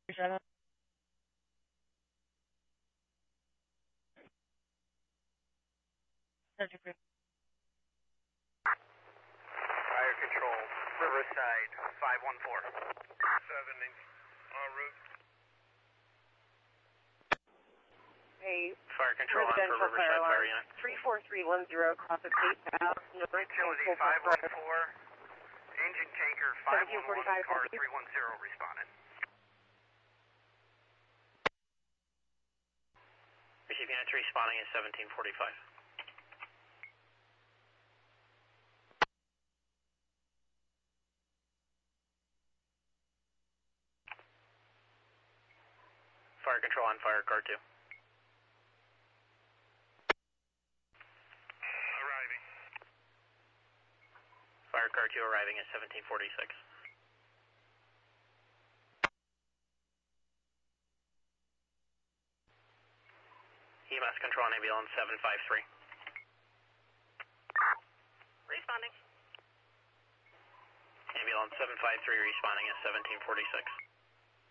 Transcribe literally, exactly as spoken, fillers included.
seven. Fire control, Riverside, five one four. seven, en route. Hey, Fire control on for Riverside Fire Unit. three four three one zero, cross the tape out. Utility five one four, engine tanker five one one, car three one zero responding. Receive units responding at seventeen forty-five. Fire control on fire, car two. Arriving. Fire car two arriving at seventeen forty-six. E M S control on ambulance seven five three. Responding. Ambulance seven five three responding at seventeen forty-six.